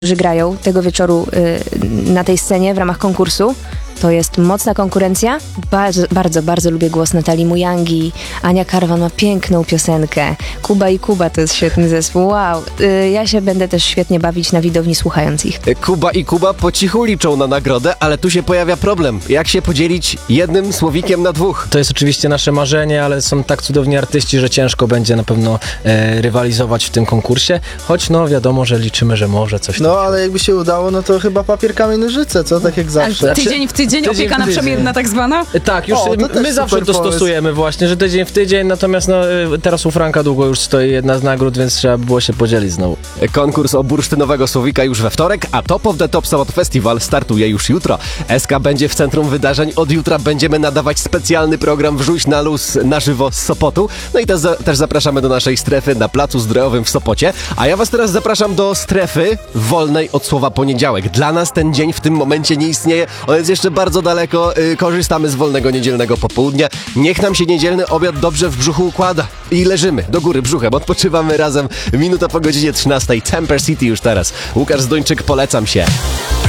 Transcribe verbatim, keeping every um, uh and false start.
którzy grają tego wieczoru y, na tej scenie w ramach konkursu. To jest mocna konkurencja. Bardzo, bardzo, bardzo lubię głos Natalii Mujangi. Ania Karwan ma piękną piosenkę. Kuba i Kuba to jest świetny zespół. Wow. Y, ja się będę też świetnie bawić na widowni, słuchając ich. Kuba i Kuba po cichu liczą na nagrodę, ale tu się pojawia problem. Jak się podzielić jednym słowikiem na dwóch? To jest oczywiście nasze marzenie, ale są tak cudowni artyści, że ciężko będzie na pewno e, rywalizować w tym konkursie. Choć no wiadomo, że liczymy, że może coś No takiego. ale jakby się udało, no to chyba papier, kamień, nożyce, co? Tak jak zawsze. Ale tydzień w tydzień, Tydzień opieka w tydzień. naprzemienna tak zwana? Tak, już O, to też my zawsze super to pomysł. stosujemy właśnie, że tydzień w tydzień, natomiast no, teraz u Franka długo już stoi jedna z nagród, więc trzeba było się podzielić znowu. Konkurs o bursztynowego słowika już we wtorek, a Top of the Top Sobot Festival startuje już jutro. S K będzie w centrum wydarzeń. Od jutra będziemy nadawać specjalny program Wrzuć na luz na żywo z Sopotu. No i też, za, też zapraszamy do naszej strefy na Placu Zdrojowym w Sopocie. A ja was teraz zapraszam do strefy wolnej od słowa poniedziałek. Dla nas ten dzień w tym momencie nie istnieje. On jest jeszcze bardzo daleko. Yy, korzystamy z wolnego niedzielnego popołudnia. Niech nam się niedzielny obiad dobrze w brzuchu układa. I leżymy do góry brzuchem. Odpoczywamy razem. Minuta po godzinie trzynastej. Temper City już teraz. Łukasz Zduńczyk, polecam się.